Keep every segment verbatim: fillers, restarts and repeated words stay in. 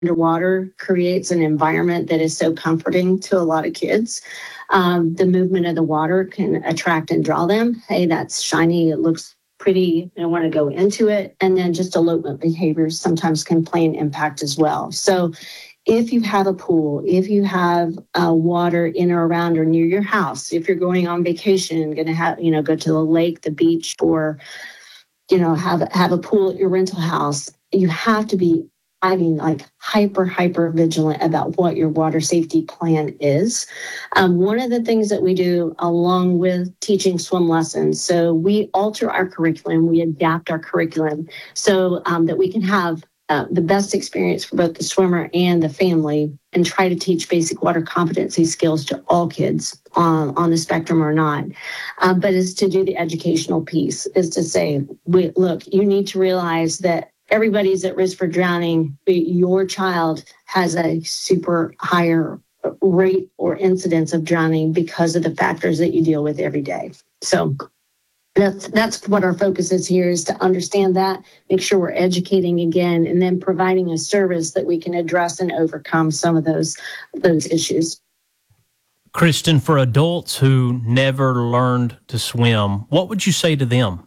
underwater creates an environment that is so comforting to a lot of kids. Um, the movement of the water can attract and draw them. Hey, that's shiny. It looks pretty. I want to go into it. And then just elopement behaviors sometimes can play an impact as well. So if you have a pool, if you have uh, water in or around or near your house, if you're going on vacation, going to have, you know, go to the lake, the beach, or, you know, have, have a pool at your rental house, you have to be, I mean, like hyper, hyper vigilant about what your water safety plan is. Um, one of the things that we do along with teaching swim lessons, so we alter our curriculum, we adapt our curriculum so um, that we can have Uh, the best experience for both the swimmer and the family, and try to teach basic water competency skills to all kids um, on the spectrum or not. Uh, but is to do the educational piece, is to say, we, look, you need to realize that everybody's at risk for drowning, but your child has a super higher rate or incidence of drowning because of the factors that you deal with every day. So That's that's what our focus is here, is to understand that, make sure we're educating again, and then providing a service that we can address and overcome some of those those issues. Kristen, for adults who never learned to swim, what would you say to them?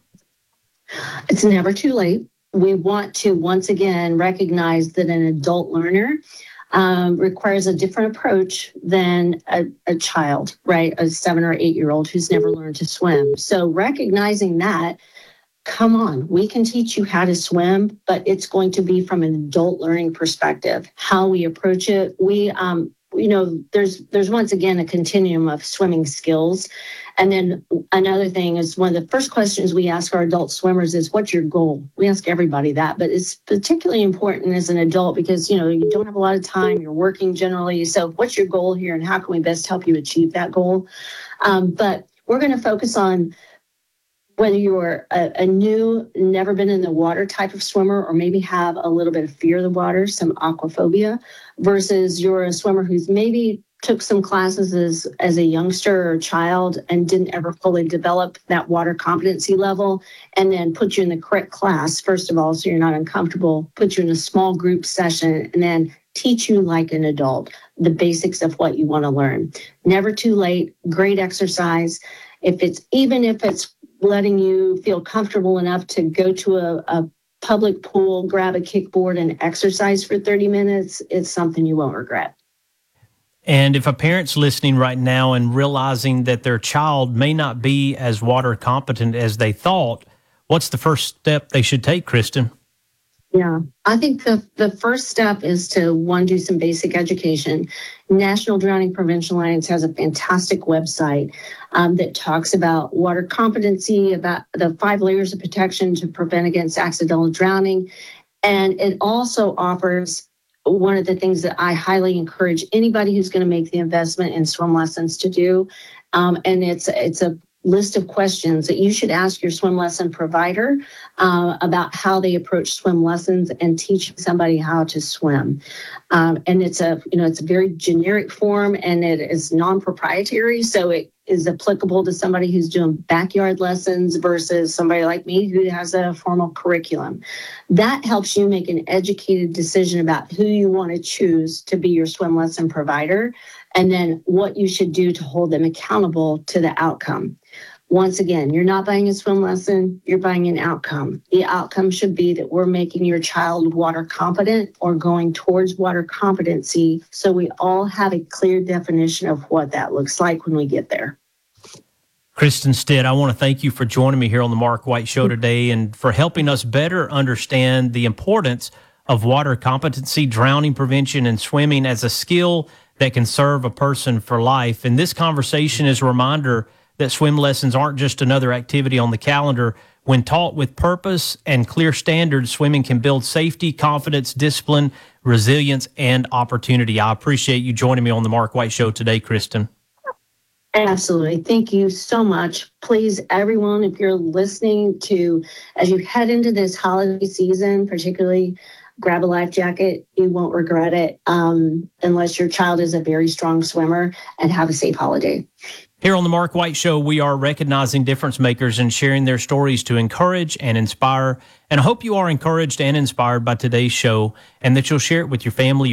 It's never too late. We want to once again recognize that an adult learner Um, requires a different approach than a, a child, right? A seven or eight year old who's never learned to swim. So recognizing that, come on, we can teach you how to swim, but it's going to be from an adult learning perspective, how we approach it. We, um, you know, there's, there's once again a continuum of swimming skills. And then another thing is, one of the first questions we ask our adult swimmers is, what's your goal? We ask everybody that, but it's particularly important as an adult because, you know, you don't have a lot of time, you're working generally. So what's your goal here and how can we best help you achieve that goal? Um, but we're going to focus on whether you're a, a new, never been in the water type of swimmer, or maybe have a little bit of fear of the water, some aquaphobia, versus you're a swimmer who's maybe took some classes as, as a youngster or child and didn't ever fully develop that water competency level, and then put you in the correct class, first of all, so you're not uncomfortable, put you in a small group session, and then teach you like an adult, the basics of what you want to learn. Never too late, great exercise. If it's, even if it's letting you feel comfortable enough to go to a, a public pool, grab a kickboard and exercise for thirty minutes, it's something you won't regret. And if a parent's listening right now and realizing that their child may not be as water competent as they thought, what's the first step they should take, Kristen? Yeah, I think the, the first step is to, one, do some basic education. National Drowning Prevention Alliance has a fantastic website um, that talks about water competency, about the five layers of protection to prevent against accidental drowning. And it also offers one of the things that I highly encourage anybody who's going to make the investment in swim lessons to do. Um, and it's it's a list of questions that you should ask your swim lesson provider uh, about how they approach swim lessons and teaching somebody how to swim. Um, and it's a, you know, it's a very generic form, and it is non-proprietary. So it is applicable to somebody who's doing backyard lessons versus somebody like me who has a formal curriculum. That helps you make an educated decision about who you want to choose to be your swim lesson provider, and then what you should do to hold them accountable to the outcome. Once again, you're not buying a swim lesson, you're buying an outcome. The outcome should be that we're making your child water competent or going towards water competency, so we all have a clear definition of what that looks like when we get there. Kristen Stitt, I want to thank you for joining me here on the Mark White Show today and for helping us better understand the importance of water competency, drowning prevention, and swimming as a skill that can serve a person for life. And this conversation is a reminder that swim lessons aren't just another activity on the calendar. When taught with purpose and clear standards, swimming can build safety, confidence, discipline, resilience, and opportunity. I appreciate you joining me on the Mark White Show today, Kristen. Absolutely. Thank you so much. Please, everyone, if you're listening to, as you head into this holiday season, particularly grab a life jacket. You won't regret it um, unless your child is a very strong swimmer, and have a safe holiday. Here on the Mark White Show, we are recognizing difference makers and sharing their stories to encourage and inspire. And I hope you are encouraged and inspired by today's show, and that you'll share it with your family,